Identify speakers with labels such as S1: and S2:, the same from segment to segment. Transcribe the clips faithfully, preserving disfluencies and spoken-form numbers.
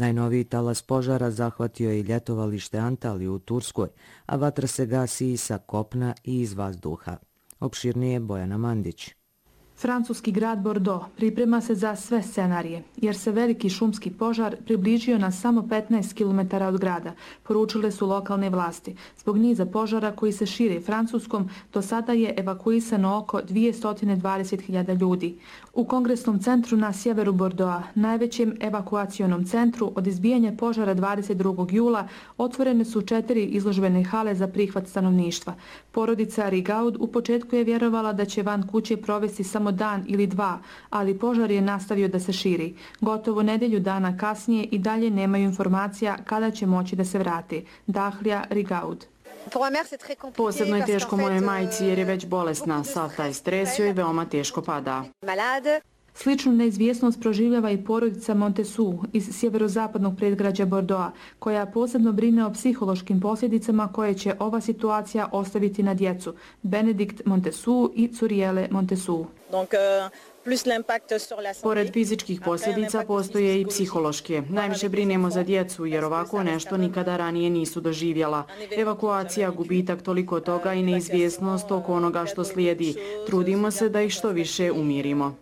S1: Najnoviji talas požara zahvatio je i ljetovalište Antaliju u Turskoj, a vatra se gasi i sa kopna i iz vazduha. Opširnije Bojana Mandić.
S2: Francuski grad Bordeaux priprema se za sve scenarije, jer se veliki šumski požar približio na samo petnaest kilometara od grada, poručile su lokalne vlasti. Zbog niza požara koji se šire Francuskom, do sada je evakuisano oko dvjesto dvadeset hiljada ljudi. U kongresnom centru na sjeveru Bordeauxa, najvećem evakuacionom centru od izbijanja požara dvadeset drugog jula, otvorene su četiri izložbene hale za prihvat stanovništva. Porodica Rigaud u početku je vjerovala da će van kuće provesti samo dan ili dva, ali požar je nastavio da se širi. Gotovo nedelju dana kasnije i dalje nemaju informacija kada će moći da se vrati. Dahlija Rigaud.
S3: Posebno je teško mojoj majci jer je već bolesna, sav taj stres joj veoma teško pada.
S2: Sličnu neizvjesnost proživljava i porodica Montesou iz sjeverozapadnog predgrađa Bordeauxa, koja posebno brine o psihološkim posljedicama koje će ova situacija ostaviti na djecu. Benedikt Montesou i Curiele Montesou.
S3: Pored fizičkih posljedica postoje i psihološke. Najviše brinemo za djecu jer ovako nešto nikada ranije nisu doživjela. Evakuacija, gubitak toliko toga i neizvjesnost oko onoga što slijedi. Trudimo se da ih što više umirimo.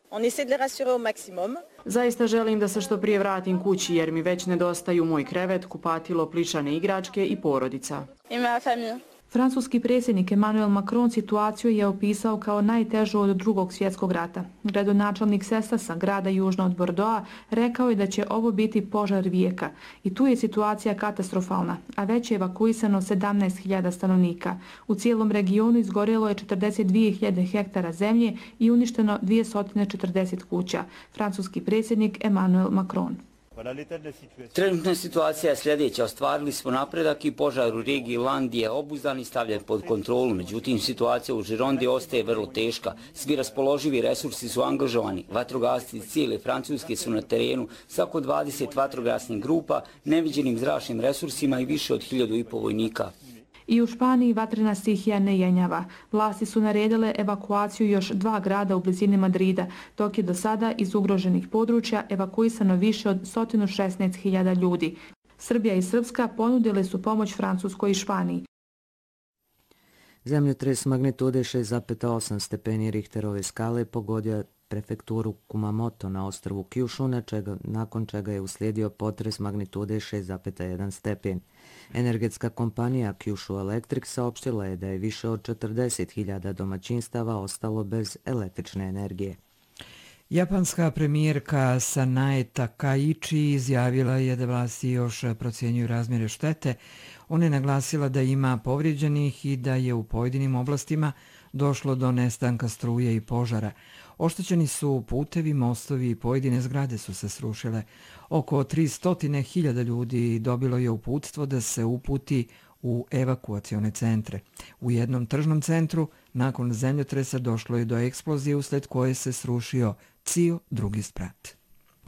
S3: Zaista želim da se što prije vratim kući jer mi već nedostaju moj krevet, kupatilo, plišane igračke i porodica.
S2: Francuski predsjednik Emmanuel Macron situaciju je opisao kao najtežu od drugog svjetskog rata. Gradonačelnik Sestasa, grada južno od Bordeauxa, rekao je da će ovo biti požar vijeka. I tu je situacija katastrofalna, a već je evakuisano sedamnaest hiljada stanovnika. U cijelom regionu izgorjelo je četrdeset dvije hiljade hektara zemlje i uništeno dvjesto četrdeset kuća. Francuski predsjednik Emmanuel Macron.
S4: Trenutna situacija je sljedeća. Ostvarili smo napredak i požar u regiji Landi je obuzdan i stavljen pod kontrolu. Međutim, situacija u Girondi ostaje vrlo teška. Svi raspoloživi resursi su angažovani. Vatrogasci cijele Francuske su na terenu sa oko dvadeset vatrogasnih grupa, neviđenim zračnim resursima i više od hiljadu i po vojnika.
S2: I u Španiji vatrena stihija ne jenjava. Vlasti su naredile evakuaciju još dva grada u blizini Madrida, dok je do sada iz ugroženih područja evakuisano više od sto šesnaest hiljada ljudi. Srbija i Srpska ponudile su pomoć Francuskoj i Španiji.
S1: Zemljotres magnitude šest zarez osam stepeni Richterove skale pogodio prefekturu Kumamoto na ostrvu Kyushu, na čega, nakon čega je uslijedio potres magnitude šest zarez jedan stepen. Energetska kompanija Kyushu Electric saopštila je da je više od četrdeset hiljada domaćinstava ostalo bez električne energije.
S5: Japanska premijerka Sanae Takaichi izjavila je da vlasti još procjenjuju razmjere štete. Ona je naglasila da ima povrijeđenih i da je u pojedinim oblastima došlo do nestanka struje i požara. Oštećeni su putevi, mostovi i pojedine zgrade su se srušile. Oko tristo hiljada ljudi dobilo je uputstvo da se uputi u evakuacione centre. U jednom tržnom centru nakon zemljotresa došlo je do eksplozije usled koje se srušio cijel drugi sprat.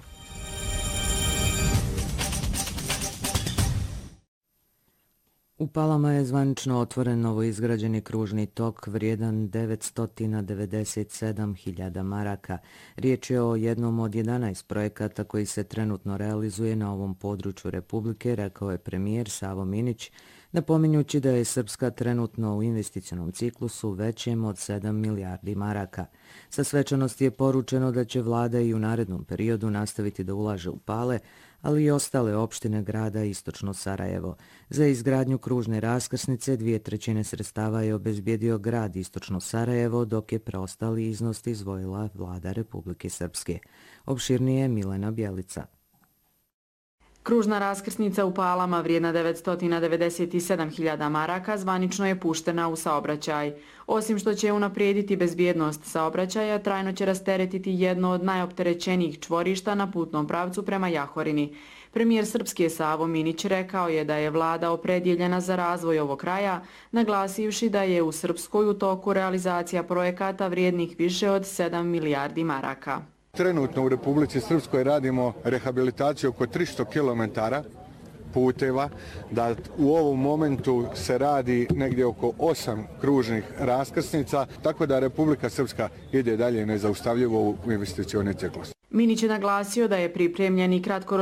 S1: U Palama je zvanično otvoren novoizgrađeni kružni tok vrijedan devetsto devedeset sedam hiljada maraka. Riječ je o jednom od jedanaest projekata koji se trenutno realizuje na ovom području Republike, rekao je premijer Savo Minić, napominjući da je Srpska trenutno u investicionom ciklusu većem od sedam milijardi maraka. Sa svečanosti je poručeno da će vlada i u narednom periodu nastaviti da ulaže u Pale, ali i ostale opštine grada Istočno Sarajevo. Za izgradnju kružne raskrsnice dvije trećine sredstava je obezbijedio grad Istočno Sarajevo, dok je preostali iznos izdvojila vlada Republike Srpske. Opširnije Milena Bjelica.
S3: Kružna raskrsnica u Palama vrijedna devetsto devedeset sedam hiljada maraka zvanično je puštena u saobraćaj. Osim što će unaprijediti bezbjednost saobraćaja, trajno će rasteretiti jedno od najopterećenijih čvorišta na putnom pravcu prema Jahorini. Premijer Srpske Savo Minić rekao je da je vlada opredjeljena za razvoj ovog kraja, naglasivši da je u Srpskoj u toku realizacija projekata vrijednih više od sedam milijardi maraka.
S6: Trenutno u Republici Srpskoj radimo rehabilitaciju oko tristo kilometara puteva, da u ovom momentu se radi negdje oko osam kružnih raskrsnica, tako da Republika Srpska ide dalje nezaustavljivo u investicioni ciklus.
S3: Minić je naglasio da je pripremljen i kratkoročni